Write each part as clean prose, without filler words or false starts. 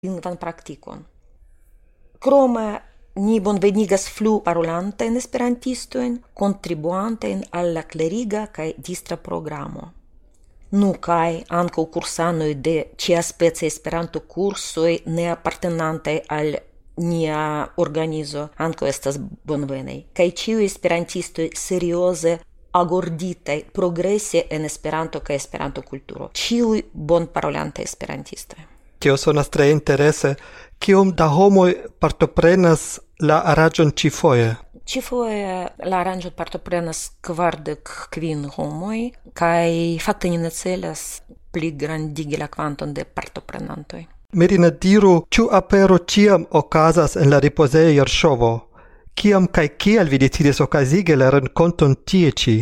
lingvan praktikon. Krome ni bonvenigas flu parolantajn esperantistojn, kontribuantajn al la kleriga kaj distra programo. Nu kaj ankaŭ kursanoj de ĉiaspecaj Esperanto-kursoj ne apartenantaj al nia organizo ankaŭ estas bonvenaj. Kaj ĉiuj esperantistoj serioze agorditaj progrese en Esperanto kaj Esperanto-kulturo. Ĉiuj bonparolantaj esperantistoj. Tio sonas tre interese. Kiom da homoj partoprenas la aranĝon ĉifoje? Ĉifoje la aranĝon partoprenas 45 homoj, kaj fakte ni ne celas pligrandigi la kvanton de partoprenantoj. Merina, diru, ĉu apero ĉiam okazas en la ripozejo Jerŝovo? Kiam kaj kial vi decidis okazigi la renkonton tie ĉi?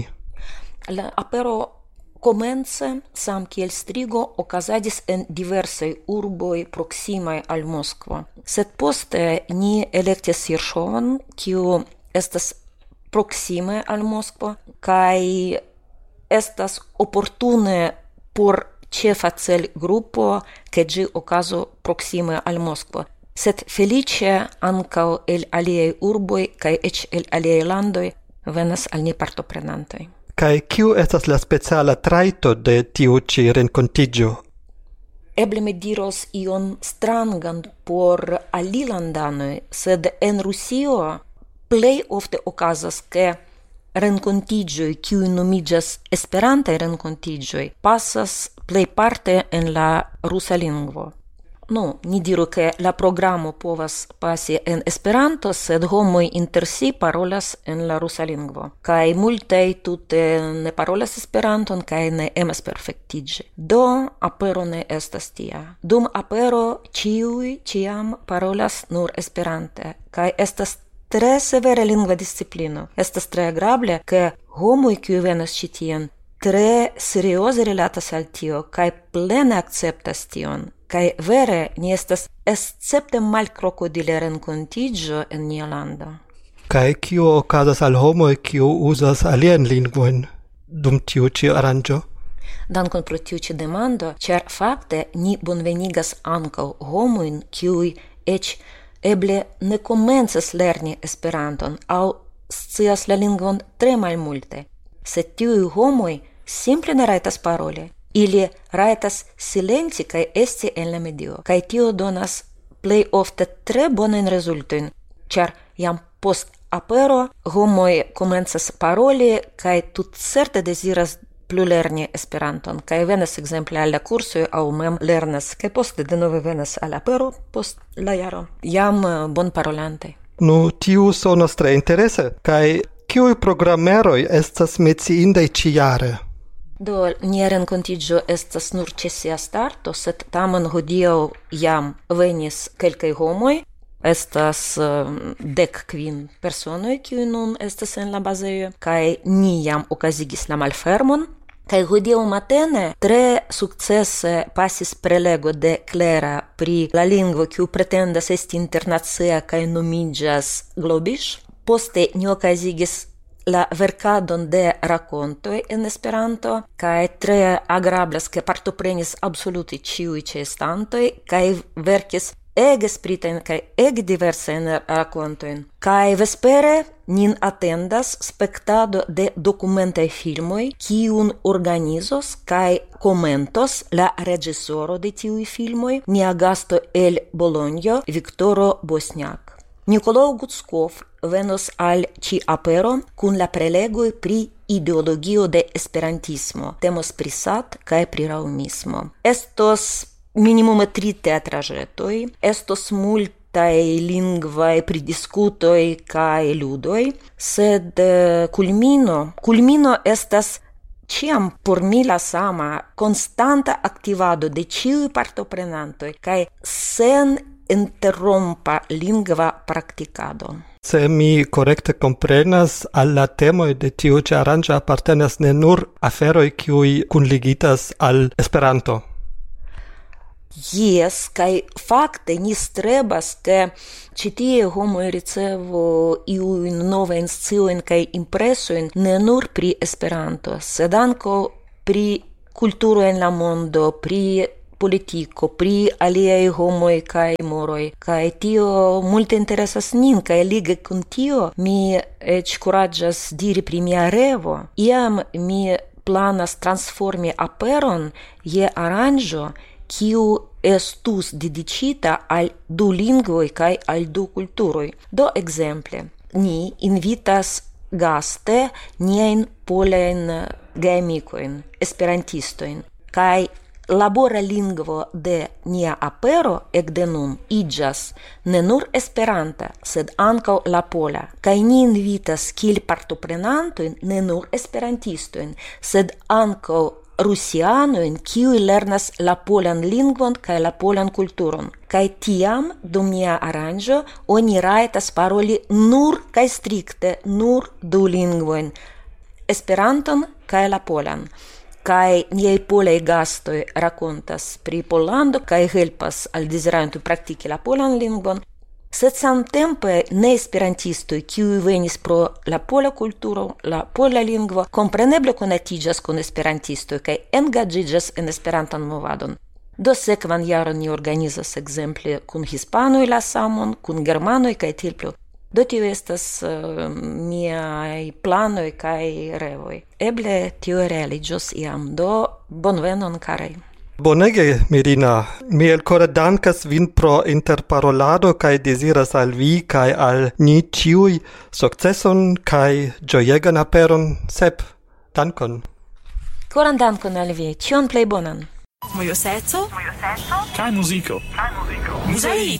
La apero komence, sam kiel strigo, okazadis en diversaj urboj proksimaj al Moskvo. Sed poste ni elektis Jerŝovon, kiu estas proksime al Moskvo, kaj estas oportune por ĉefa celgrupo, ke ĝi okazu proksime al Moskvo. Sed feliĉe ankaŭ el aliaj urboj kaj eĉ el aliaj landoj venas al ni partoprenantoj. Kaj kiu estas la speciala trajto de tiu ĉi renkontiĝo? Eble mi diros ion strangan por alilandanoj, sed en Rusio plej ofte okazas, ke renkontiĝoj, kiuj nomiĝas esperantaj renkontiĝoj, pasas plejparte en la rusa lingvo. Ni diru, ke la programo povas pasi en Esperanto, sed homoj inter si parolas en la rusa lingvo. Kaj multaj tute ne parolas Esperanton kaj ne emas perfektiĝi. Do apero ne estas tia. Dum apero ĉiuj ĉiam parolas nur Esperante, kaj estas tre severa lingva disciplino. Estas tre agrable, ke homoj, kiuj venas ĉi tien, tre serioze rilatas al tio kaj plene akceptas tion. Kaj vere ni estas escepte malkrokodile renkontiĝo en nia lando. Kaj kio okazas al homoj, kiu uzas aliajn lingvojn dum tiu ĉi aranĝo? Dankon pro tiu ĉi demando, ĉar fakte ni bonvenigas ankaŭ homojn, kiuj eĉ eble ne komencas lerni Esperanton aŭ scias la lingvon tre malmulte. Sed tiuj homoj simple ne rajtas paroli. Ili rajtas silenci kaj esti en la medio, kaj tio donas plej ofte tre bonajn rezultojn, ĉar jam post apero homoj komencas paroli kaj tutcerte deziras plu lerni Esperanton, kaj venas ekzemple al la kursoj aŭ mem lernas, kaj poste denove venas al apero post la jaro, jam bonparolantaj. Tiu sonas tre interese, kaj kiuj programeroj estas menciindaj ĉijare? Do, nia renkontiĝo estas nur ĉe sia starto, sed tamen hodiaŭ jam venis kelkaj homoj. Estas 15 personoj, kiuj nun estas en la bazejo, kaj ni jam okazigis la malfermon. Kaj hodiaŭ matene tre sukcese pasis prelego de Klera pri la lingvo, kiu pretendas esti internacia kaj nomiĝas Globish. Poste ni okazigis la verkadon de rakontoj en Esperanto, kaj tre agrablas, ke partoprenis absolute ĉiuj ĉeestantoj kaj verkis ege spritajn kaj ege diversajn rakontojn. Kaj vespere nin atendas spektado de dokumentaj filmoj, kiun organizos kaj komentos la reĝisoro de tiuj filmoj, nia gasto el Bolonjo, Viktoro Bosniak. Nikolao Gutskov venos al ĉi apero kun la prelegoj pri ideologio de esperantismo. Temos pri Sat kaj pri raŭmismo. Estos minimume 3 teatraĵetoj, estos multaj lingvaj pridiskutoj kaj ludoj, sed kulmino estas ĉiam por mi la sama konstanta aktivado de ĉiuj partoprenantoj kaj sen interrompa lingva praktikado. Se mi korekte komprenas, al la temoj de tiu ĉi aranĝo apartenas ne nur aferoj kiuj kunligitas al Esperanto. Jes, kaj fakte ni strebas, ke ĉi tie homoj ricevu iujn novajn sciojn kaj impresojn ne nur pri Esperanto, sed ankaŭ pri kulturo en la mondo, pri politico, pri aliei homoi kai moroi, kai tio multe interesas nin, kai lige con tio mi ec coragias diri pri mia revo, iam mi planas transformi aperon je aranjo, kiu estus dedicita al du lingvoi kai al du kulturoi. Do exemple, ni invitas gaste nien polein geamikoin, esperantistoin, kai labora lingvo de nia apero ekde nun iĝas ne nur esperanta, sed ankaŭ la pola, kaj ni invitas kiel partoprenantojn ne nur esperantistojn, sed ankaŭ rusianojn, kiuj lernas la polan lingvon kaj la polan kulturon. Kaj tiam, dum nia aranĝo, oni rajtas paroli nur kaj strikte nur du lingvojn, Esperanton kaj la polan. Kaj niaj polaj gastoj rakontas pri Pollando kaj helpas al dezirantoj praktiki la polan lingvon, sed samtempe ne esperantistoj, kiuj venis pro la pola kulturo, la pola lingvo, kompreneble konatiĝas kun esperantistoj kaj engaĝiĝas en Esperantan movadon. Do sekvan jaron ni organizas ekzemple kun hispanoj la samon, kun germanoj kaj tiel plu. Do tio estas miaj planoj kaj revoj. Eble tio realiĝos iam, do bonvenon karaj. Bonege, Mirina. Mi elkore dankas vin pro interparolado kaj deziras al vi kaj al ni ĉiuj sukceson kaj ĝojegan aperon. Sep, dankon. Koran dankon al vi, ĉion plej bonan. Mojo seco? Kaj muziko? Muzei!